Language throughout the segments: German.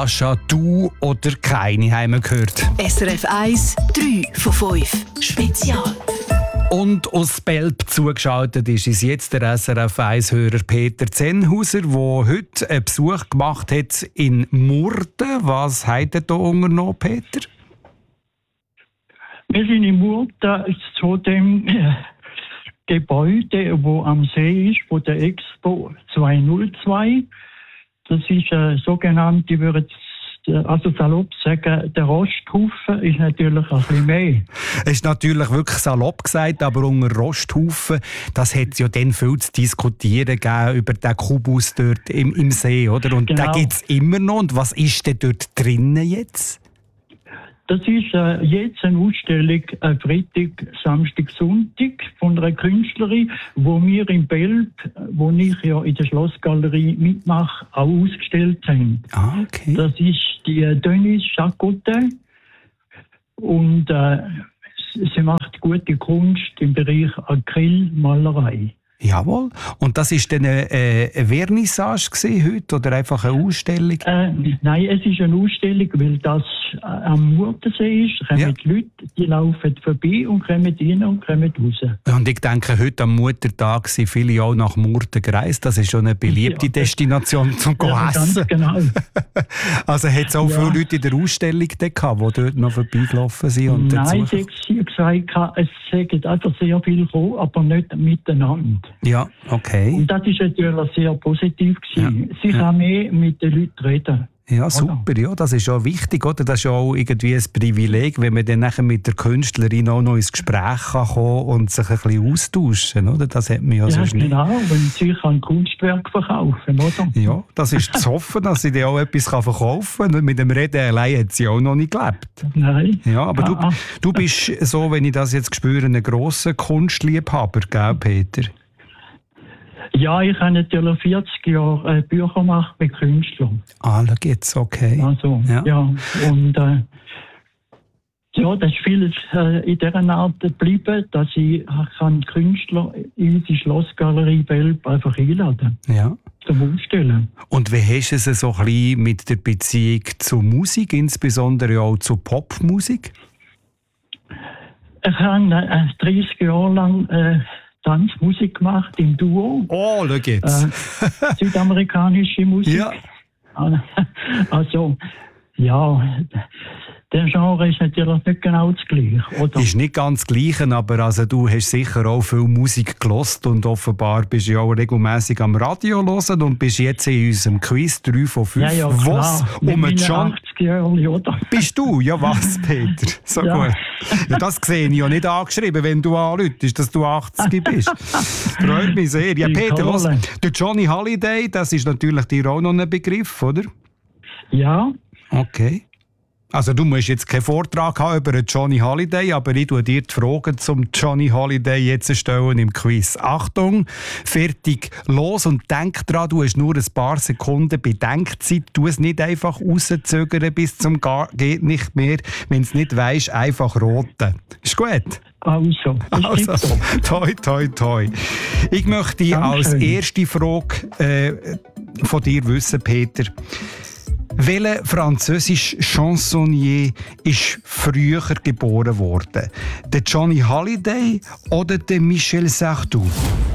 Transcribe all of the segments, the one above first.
Sascha, du oder keine, haben wir gehört. SRF 1, 3 von 5. Spezial. Und aus Belp zugeschaltet ist uns jetzt der SRF 1-Hörer Peter Zenhauser, der heute einen Besuch gemacht hat in Murten. Was hat er da unternommen, Peter? Wir sind in Murten zu dem Gebäude, wo am See ist, wo der Expo 202. Das ist sogenannte, ich würde also salopp sagen, der Rosthaufen ist natürlich ein bisschen mehr. Es ist natürlich wirklich salopp gesagt, aber unter Rosthaufen, das hat es ja dann viel zu diskutieren gegeben über den Kubus dort im See, oder? Und genau. Den gibt es immer noch. Und was ist denn dort drinnen jetzt? Das ist jetzt eine Ausstellung Freitag, Samstag, Sonntag von einer Künstlerin, wo wir in Belp, wo ich ja in der Schlossgalerie mitmache, auch ausgestellt haben. Ah, okay. Das ist die Denise Chacotin und sie macht gute Kunst im Bereich Acrylmalerei. Jawohl. Und das war dann eine Vernissage heute oder einfach eine Ausstellung? Nein, es ist eine Ausstellung, weil das am Murtensee ist. Kommen die Leute, die laufen vorbei und kommen rein und kommen raus. Und ich denke, heute am Muttertag sind viele auch nach Murten gereist. Das ist schon eine beliebte Destination zum Essen. Ganz genau. Also hat es auch viele Leute in der Ausstellung gehabt, die dort noch vorbeigelaufen sind? Und nein, sie hat gesagt, es sind einfach sehr viele gekommen, aber nicht miteinander. Ja, okay. Und das war natürlich sehr positiv gewesen. Sie kann mehr mit den Leuten reden. Ja, super. Ja, das ist auch wichtig, oder? Das ist ja auch irgendwie ein Privileg, wenn man dann nachher mit der Künstlerin auch noch ins Gespräch kann kommen und sich ein bisschen austauschen, oder? Das hat man ja sonst nicht. Ja, genau. Wenn sie ein Kunstwerk verkaufen, oder? Ja, das ist zu hoffen, dass sie dann auch etwas verkaufen kann. Mit dem Reden allein hat sie auch noch nicht gelebt. Nein. Ja, aber du bist so, wenn ich das jetzt spüre, ein grosser Kunstliebhaber, gell, Peter? Ja, ich habe natürlich 40 Jahre Bücher gemacht mit Künstlern. Ah, da geht's, okay. Also, ja. Und ja, das ist vieles in dieser Art geblieben, dass ich Künstler in unsere Schlossgalerie Belp einfach einladen. Ja. Zum Ausstellen. Und wie hast du es so ein bisschen mit der Beziehung zur Musik, insbesondere auch zur Popmusik? Ich habe 30 Jahre lang Tanzmusik gemacht im Duo. Oh, schau jetzt. Südamerikanische Musik. Ja. Also, ja, der Genre ist natürlich nicht genau das Gleiche, oder? Ist nicht ganz das Gleiche, aber also, du hast sicher auch viel Musik gehört und offenbar bist du auch regelmässig am Radio hören und bist jetzt in unserem Quiz 3 von 5. Ja, Was? Um 80 Jahre, oder? Bist du? Ja, was, Peter? So ja. Gut. Ja, das sehe ich ja nicht angeschrieben, wenn du anrufst, dass du 80 bist. Freut mich sehr. Ja, Peter, los, der Johnny Hallyday, das ist natürlich dir auch noch ein Begriff, oder? Ja. Okay. Also du musst jetzt keinen Vortrag haben über Johnny Hallyday, aber ich tue dir die Fragen zum Johnny Hallyday jetzt stellen im Quiz. Achtung, fertig, los und denk dran, du hast nur ein paar Sekunden Bedenkzeit. Tu es nicht einfach rauszögern bis zum geht nicht mehr. Wenn es nicht weisst, einfach roten. Ist gut? Also, toi, toi, toi. Ich möchte als erste Frage von dir wissen, Peter. Welcher französische Chansonnier ist früher geboren worden? Der Johnny Hallyday oder der Michel Sardou?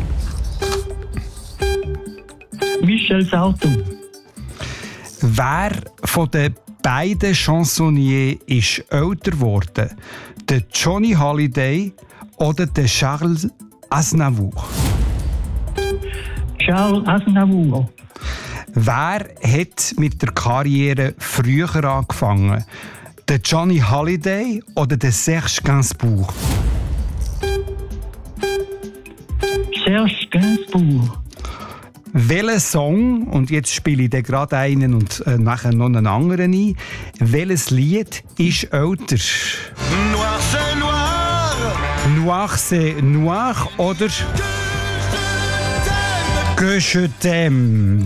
Michel Sardou. Wer von den beiden Chansonniers ist älter geworden? Der Johnny Hallyday oder der Charles Aznavour? Charles Aznavour. Wer hat mit der Karriere früher angefangen? Der Johnny Hallyday oder der Serge Gainsbourg? Serge Gainsbourg. Welcher Song, und jetzt spiele ich gerade einen und nachher noch einen anderen ein, welches Lied ist älter? Noir c'est noir. Noir c'est noir oder Que je t'aime.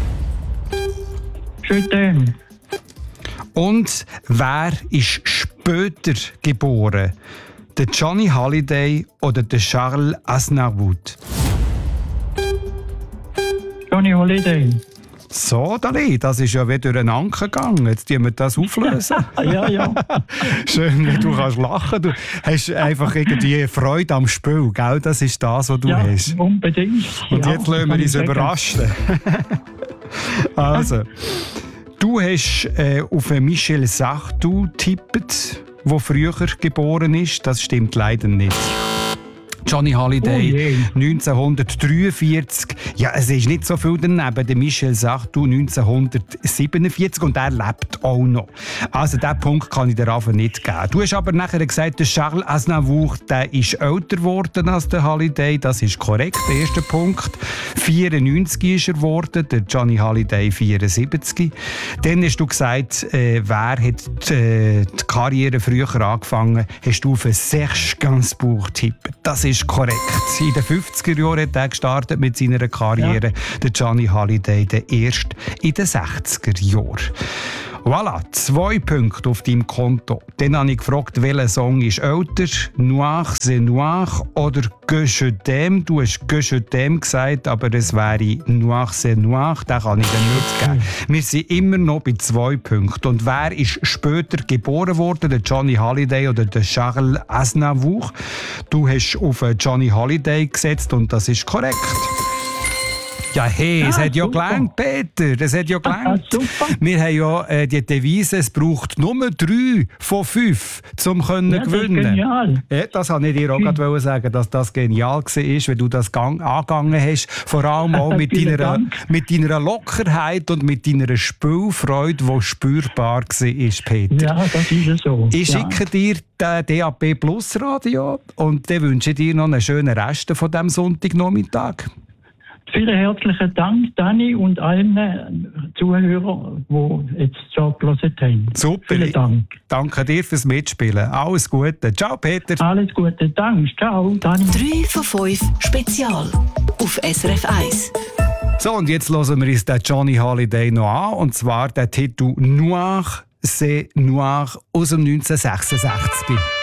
Je t'aime. Und wer ist später geboren? Der Johnny Hallyday oder der Charles Aznavour? Johnny Hallyday. So, Dali, das ist ja wieder ein Anker gegangen. Jetzt tun wir das auflösen. Ja. Schön, wie du kannst lachen. Du hast einfach irgendwie Freude am Spiel, gell? Das ist das, was du hast. Unbedingt. Und ja, jetzt lassen wir uns überraschen. Also, du hast auf Michel Sardou getippt, der früher geboren ist. Das stimmt leider nicht. Johnny Hallyday, 1943. Ja, es ist nicht so viel daneben. Der Michel Sardou 1947 und er lebt auch noch. Also diesen Punkt kann ich dir einfach nicht geben. Du hast aber nachher gesagt, der Charles Aznavour, der ist älter geworden als der Hallyday. Das ist korrekt, der erste Punkt. 94 ist er geworden, der Johnny Hallyday 74. Dann hast du gesagt, wer hat die Karriere früher angefangen? Hast du auf Serge Gainsbourg tippt. Das ist korrekt. In den 50er Jahren hat er gestartet mit seiner Karriere, der Johnny Hallyday, der erst in den 60er Jahren. Voilà, 2 Punkte auf deinem Konto. Dann habe ich gefragt, welcher Song ist älter? Noir, c'est noir oder Que je t'aime? Du hast Que je t'aime gesagt, aber es wäre Noir, c'est noir. Den kann ich dir nicht geben. Wir sind immer noch bei 2 Punkten. Und wer ist später geboren worden? Der Johnny Hallyday oder der Charles Aznavour? Du hast auf Johnny Hallyday gesetzt und das ist korrekt. Ja, hey, es hat ja gelangt, Peter. Es hat ja gelangt. Wir haben ja die Devise, es braucht nur 3 von 5, um gewinnen zu können. Das ist genial. Ja, das wollte ich dir auch gerade sagen, dass das genial war, wenn du das angegangen hast. Vor allem auch mit deiner Lockerheit und mit deiner Spielfreude, die spürbar war, Peter. Ja, das ist so. Ich schicke dir den DAB Plus Radio und dann wünsche ich dir noch einen schönen Rest von diesem Sonntagnachmittag. Vielen herzlichen Dank, Dani, und allen Zuhörern, die jetzt zugehört haben. Super. Vielen Dank. Danke dir fürs Mitspielen. Alles Gute. Ciao, Peter. Alles Gute. Danke. Ciao, Dani. 3 von 5 Spezial auf SRF 1. So, und jetzt hören wir uns den Johnny Hallyday noch an. Und zwar den Titel Noir, c'est noir aus dem 1966.